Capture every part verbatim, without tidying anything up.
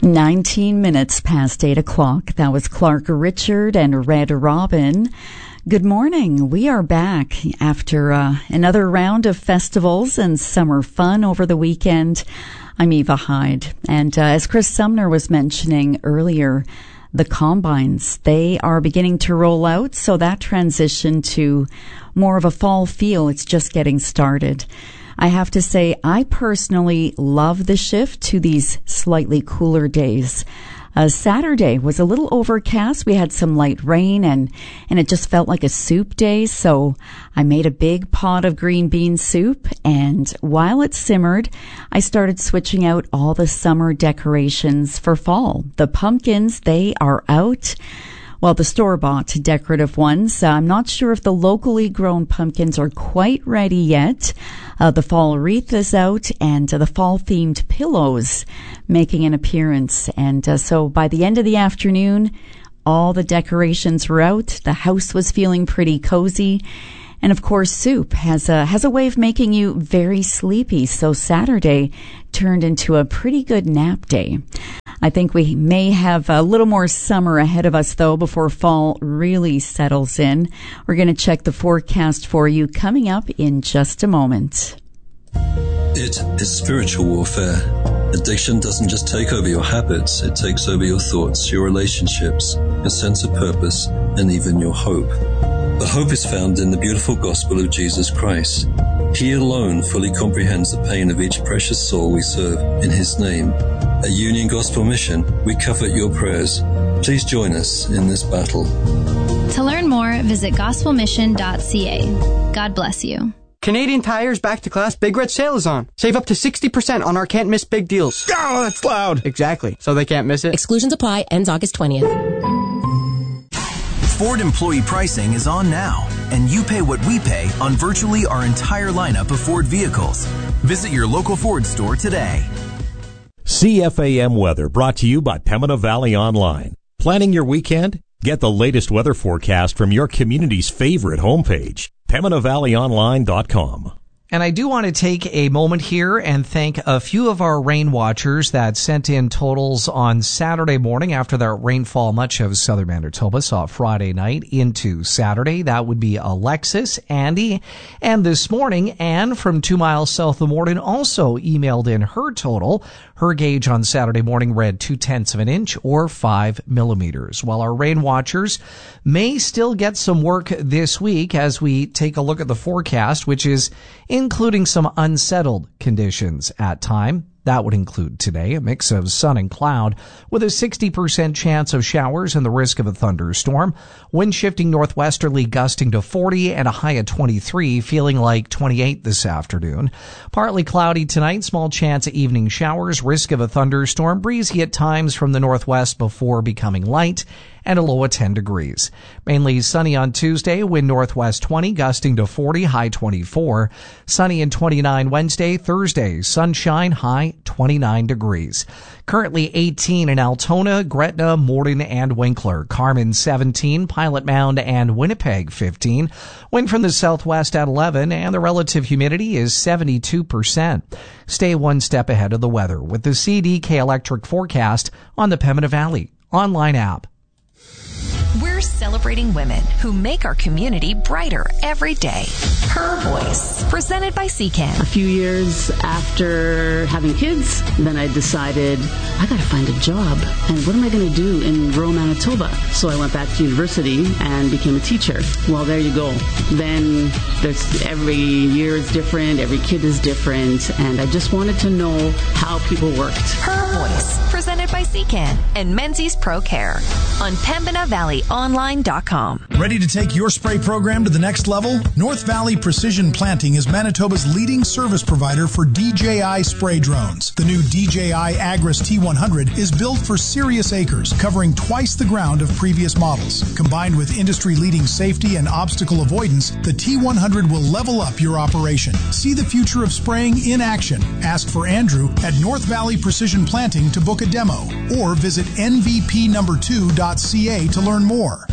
nineteen minutes past eight o'clock. That was Clark Richard and Red Robin. Good morning. We are back after uh, another round of festivals and summer fun over the weekend. I'm Eva Hyde. And uh, as Chris Sumner was mentioning earlier, the combines, they are beginning to roll out. So that transition to more of a fall feel, it's just getting started. I have to say, I personally love the shift to these slightly cooler days. Uh, Saturday was a little overcast. We had some light rain and, and it just felt like a soup day. So I made a big pot of green bean soup, and while it simmered, I started switching out all the summer decorations for fall. The pumpkins, they are out. Well, the store-bought decorative ones, uh, I'm not sure if the locally grown pumpkins are quite ready yet. Uh, the fall wreath is out, and uh, the fall-themed pillows making an appearance. And uh, so by the end of the afternoon, all the decorations were out. The house was feeling pretty cozy. And of course, soup has a, has a way of making you very sleepy. So Saturday turned into a pretty good nap day. I think we may have a little more summer ahead of us, though, before fall really settles in. We're going to check the forecast for you coming up in just a moment. It is spiritual warfare. Addiction doesn't just take over your habits, it takes over your thoughts, your relationships, your sense of purpose, and even your hope. But hope is found in the beautiful gospel of Jesus Christ. He alone fully comprehends the pain of each precious soul we serve in His name. At Union Gospel Mission, we covet your prayers. Please join us in this battle. To learn more, visit gospel mission dot c a. God bless you. Canadian Tire's Back to Class Big Red Sale is on. Save up to sixty percent on our can't miss big deals. Oh, that's loud. Exactly. So they can't miss it. Exclusions apply. Ends August twentieth. Ford employee pricing is on now, and you pay what we pay on virtually our entire lineup of Ford vehicles. Visit your local Ford store today. C F A M weather brought to you by Pembina Valley Online. Planning your weekend? Get the latest weather forecast from your community's favorite homepage, pembina valley online dot com. And I do want to take a moment here and thank a few of our rain watchers that sent in totals on Saturday morning after the rainfall much of southern Manitoba saw Friday night into Saturday. That would be Alexis, Andy, and this morning, Anne from two miles south of Morden also emailed in her total. Her gauge on Saturday morning read two-tenths of an inch or five millimeters. While our rain watchers may still get some work this week as we take a look at the forecast, which is including some unsettled conditions at time. That would include today a mix of sun and cloud with a sixty percent chance of showers and the risk of a thunderstorm. Wind shifting northwesterly gusting to forty and a high of twenty-three, feeling like twenty-eight this afternoon. Partly cloudy tonight, small chance of evening showers, risk of a thunderstorm, breezy at times from the northwest before becoming light, and a low of ten degrees. Mainly sunny on Tuesday, wind northwest twenty, gusting to forty, high twenty-four. Sunny and twenty-nine Wednesday, Thursday, sunshine, high twenty-nine degrees. Currently eighteen in Altona, Gretna, Morden, and Winkler. Carmen seventeen, Pilot Mound and Winnipeg fifteen. Wind from the southwest at eleven, and the relative humidity is seventy-two percent. Stay one step ahead of the weather with the C D K Electric forecast on the Pembina Valley online app. We're celebrating women who make our community brighter every day. Her Voice, presented by C C A N. A few years after having kids, then I decided I got to find a job. And what am I going to do in rural Manitoba? So I went back to university and became a teacher. Well, there you go. Then there's every year is different, every kid is different, and I just wanted to know how people worked. Her Voice, presented by C C A N and Menzies Pro Care on pembina valley online dot com. Ready to take your spray program to the next level? North Valley Precision Planting is Manitoba's leading service provider for D J I spray drones. The new D J I Agris T one hundred is built for serious acres, covering twice the ground of previous models. Combined with industry-leading safety and obstacle avoidance, the T one hundred will level up your operation. See the future of spraying in action. Ask for Andrew at North Valley Precision Planting to book a demo, or visit N V P number two dot C A to learn more.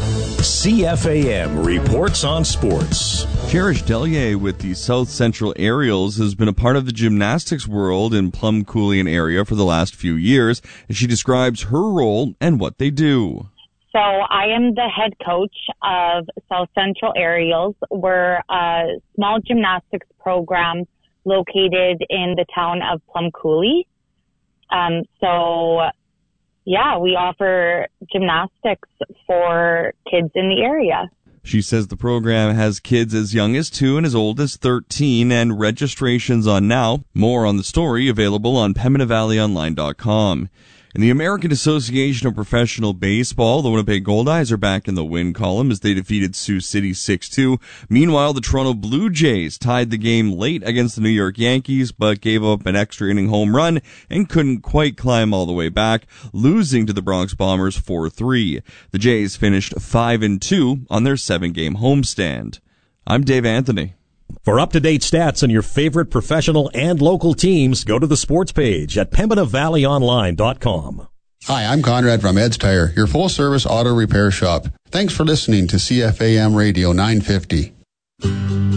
C F A M reports on sports. Cherish Delier with the South Central Aerials has been a part of the gymnastics world in Plum Coulion area for the last few years, and she describes her role and what they do. So I am the head coach of South Central Aerials. We're a small gymnastics program located in the town of Plum Coulee. Um, so, yeah, we offer gymnastics for kids in the area. She says the program has kids as young as two and as old as thirteen, and registration's on now. More on the story available on Pembina Valley Online dot com. In the American Association of Professional Baseball, the Winnipeg Goldeyes are back in the win column as they defeated Sioux City six two. Meanwhile, the Toronto Blue Jays tied the game late against the New York Yankees, but gave up an extra inning home run and couldn't quite climb all the way back, losing to the Bronx Bombers four three. The Jays finished five and two on their seven-game homestand. I'm Dave Anthony. For up-to-date stats on your favorite professional and local teams, go to the sports page at Pembina Valley Online dot com. Hi, I'm Conrad from Ed's Tire, your full-service auto repair shop. Thanks for listening to C F A M Radio nine fifty.